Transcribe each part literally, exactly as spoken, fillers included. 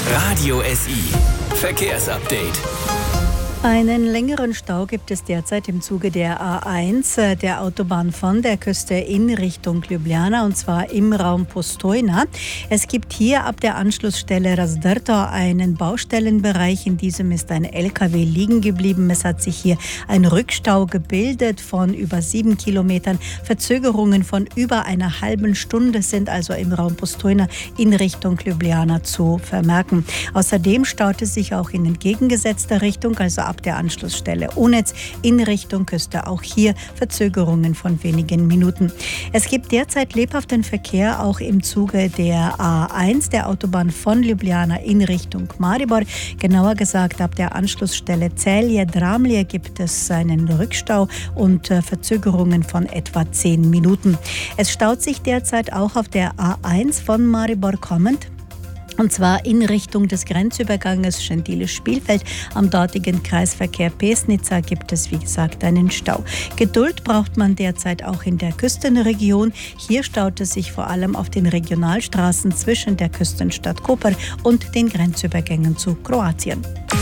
Radio S I. Verkehrsupdate. Einen längeren Stau gibt es derzeit im Zuge der A eins, der Autobahn von der Küste in Richtung Ljubljana, und zwar im Raum Postojna. Es gibt hier ab der Anschlussstelle Razdrto einen Baustellenbereich. In diesem ist ein L K W liegen geblieben. Es hat sich hier ein Rückstau gebildet von über sieben Kilometern. Verzögerungen von über einer halben Stunde sind also im Raum Postojna in Richtung Ljubljana zu vermerken. Außerdem staut es sich auch in entgegengesetzter Richtung, also ab der Anschlussstelle Onetz in Richtung Küste. Auch hier Verzögerungen von wenigen Minuten. Es gibt derzeit lebhaften Verkehr auch im Zuge der A eins, der Autobahn von Ljubljana in Richtung Maribor. Genauer gesagt, ab der Anschlussstelle Celje-Dramlje gibt es einen Rückstau und Verzögerungen von etwa zehn Minuten. Es staut sich derzeit auch auf der A eins von Maribor kommend, und zwar in Richtung des Grenzüberganges Gentile-Spielfeld. Am dortigen Kreisverkehr Pesnica gibt es, wie gesagt, einen Stau. Geduld braucht man derzeit auch in der Küstenregion. Hier staut es sich vor allem auf den Regionalstraßen zwischen der Küstenstadt Koper und den Grenzübergängen zu Kroatien.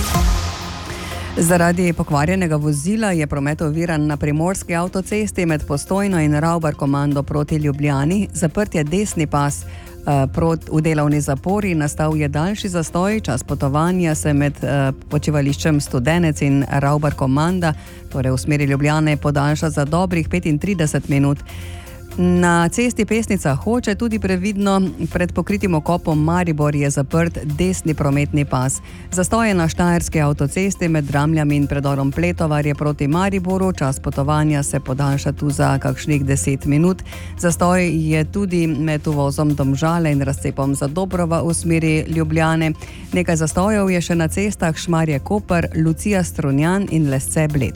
Zaradi pokvarjenega vozila je promet oviran na primorski avtocesti med Postojno in Ravbar-Komando proti Ljubljani. Zaprt je desni pas v delovni zapori, nastal je daljši zastoj. Čas potovanja se med počivališčem Studenec in Ravbar-Komanda, torej v smeri Ljubljane, podaljša za dobrih petintrideset minut. Na cesti Pesnica-Hoče tudi previdno pred pokritim okopom Maribor je zaprt desni prometni pas. Zastoj na štajerski avtocesti med Dramljami in predorom Pletovarje proti Mariboru. Čas potovanja se podaljša tu za kakšnih deset minut. Zastoj je tudi med uvozom Domžale in razcepom Zadobrova v smeri Ljubljane. Nekaj zastojev je še na cestah Šmarje-Koper, Lucija-Strunjan in Lesce-Bled.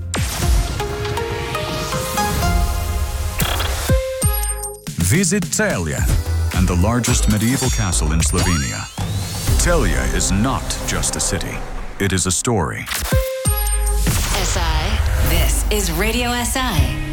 Visit Celje and the largest medieval castle in Slovenia. Celje is not just a city, it is a story. S I, this is Radio S I.